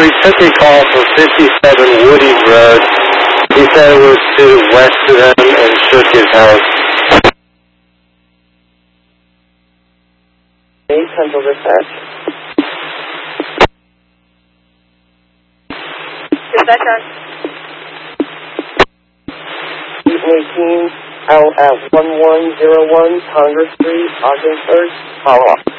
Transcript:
he took a call from 57 Woody Road. He said it was to the west of them and shook his house. Central Dispatch. Dispatch on. 18 LF 1101 Congress Street, Ogdensburg. Follow up.